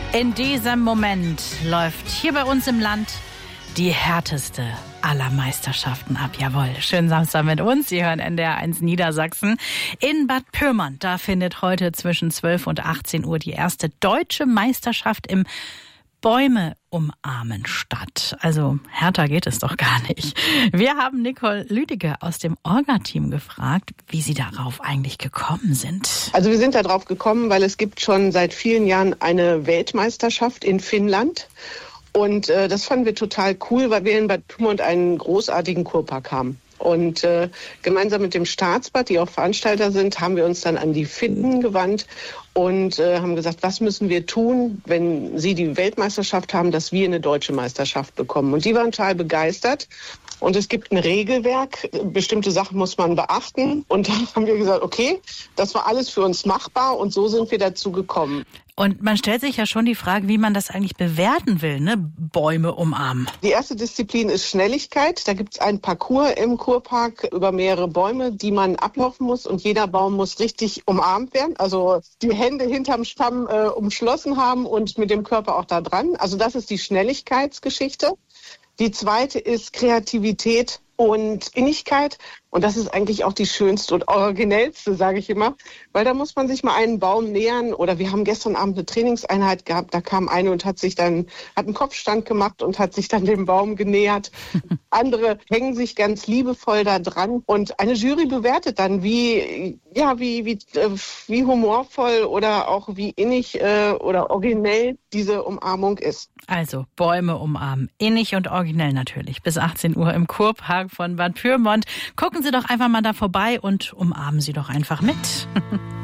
In diesem Moment läuft hier bei uns im Land die härteste aller Meisterschaften ab. Jawohl, schönen Samstag mit uns. Sie hören NDR1 Niedersachsen. In Bad Pyrmont, da findet heute zwischen 12 und 18 Uhr die erste deutsche Meisterschaft im Bäume umarmen statt. Also härter geht es doch gar nicht. Wir haben Nicole Lüdecke aus dem Orga-Team gefragt, wie sie darauf eigentlich gekommen sind. Also wir sind darauf gekommen, weil es gibt schon seit vielen Jahren eine Weltmeisterschaft in Finnland. Und das fanden wir total cool, weil wir in Bad Pyrmont einen großartigen Kurpark haben. Und gemeinsam mit dem Staatsbad, die auch Veranstalter sind, haben wir uns dann an die Finnen gewandt und haben gesagt, was müssen wir tun, wenn sie die Weltmeisterschaft haben, dass wir eine deutsche Meisterschaft bekommen. Und die waren total begeistert. Und es gibt ein Regelwerk, bestimmte Sachen muss man beachten. Und dann haben wir gesagt, okay, das war alles für uns machbar und so sind wir dazu gekommen. Und man stellt sich ja schon die Frage, wie man das eigentlich bewerten will, ne? Bäume umarmen. Die erste Disziplin ist Schnelligkeit. Da gibt es einen Parcours im Kurpark über mehrere Bäume, die man ablaufen muss. Und jeder Baum muss richtig umarmt werden. Also die Hände hinterm Stamm umschlossen haben und mit dem Körper auch da dran. Also das ist die Schnelligkeitsgeschichte. Die zweite ist Kreativität und Innigkeit. Und das ist eigentlich auch die schönste und originellste, sage ich immer. Weil da muss man sich mal einen Baum nähern. Oder wir haben gestern Abend eine Trainingseinheit gehabt. Da kam eine und hat einen Kopfstand gemacht und hat sich dann dem Baum genähert. Andere hängen sich ganz liebevoll da dran. Und eine Jury bewertet dann, wie humorvoll oder auch wie innig oder originell diese Umarmung ist. Also Bäume umarmen. Innig und originell natürlich. Bis 18 Uhr im Kurpark von Bad Pyrmont. Gucken Sie doch einfach mal da vorbei und umarmen Sie doch einfach mit.